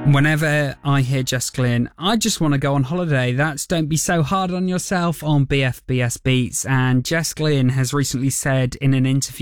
Whenever I hear Jess Glynne, I just want to go on holiday. That's Don't Be So Hard on Yourself on BFBS Beats. And Jess Glynne has recently said in an interview